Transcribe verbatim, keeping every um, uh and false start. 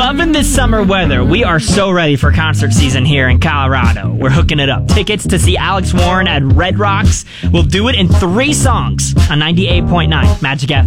Loving this summer weather. We are so ready for concert season here in Colorado. We're hooking it up. Tickets to see Alex Warren at Red Rocks. We'll do it in three songs on ninety-eight point nine Magic F M.